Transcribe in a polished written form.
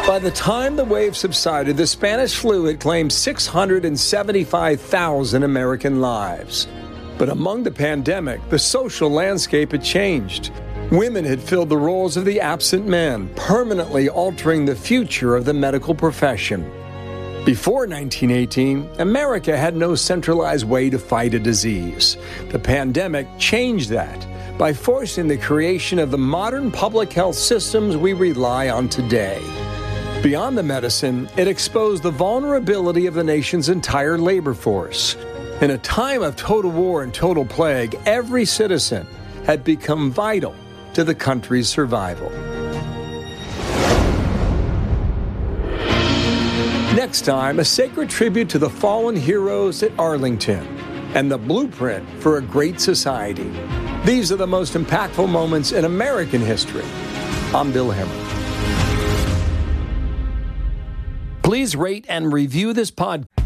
By the time the wave subsided, the Spanish flu had claimed 675,000 American lives. But among the pandemic, the social landscape had changed. Women had filled the roles of the absent men, permanently altering the future of the medical profession. Before 1918, America had no centralized way to fight a disease. The pandemic changed that by forcing the creation of the modern public health systems we rely on today. Beyond the medicine, it exposed the vulnerability of the nation's entire labor force. In a time of total war and total plague, every citizen had become vital to the country's survival. Next time, a sacred tribute to the fallen heroes at Arlington and the blueprint for a great society. These are the most impactful moments in American history. I'm Bill Hemmer. Please rate and review this podcast.